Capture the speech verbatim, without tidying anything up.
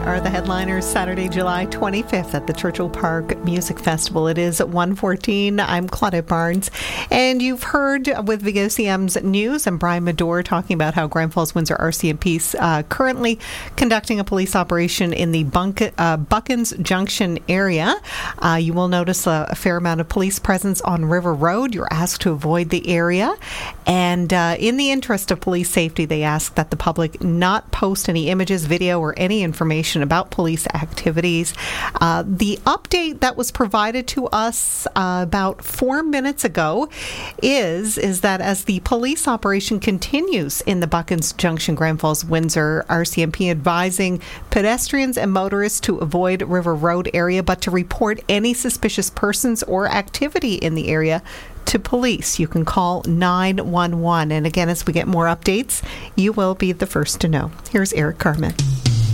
are the headliners Saturday, July twenty-fifth at the Churchill Park Music Festival. It is at one fourteen. I'm Claudette Barnes. And you've heard with V O C M's news and Brian Medore talking about how Grand Falls Windsor R C M P uh, currently conducting a police operation in the Bunk- uh, Buckens Junction area. Uh, you will notice a, a fair amount of police presence on River Road. You're asked to avoid the area. And uh, in the interest of police safety, they ask that the public not post any images, video, or any information about police activities. Uh, the update that was provided to us uh, about four minutes ago is, is that as the police operation continues in the Buckens Junction, Grand Falls, Windsor, R C M P advising pedestrians and motorists to avoid River Road area, but to report any suspicious persons or activity in the area to police. You can call nine one one. And again, as we get more updates, you will be the first to know. Here's Eric Carmen.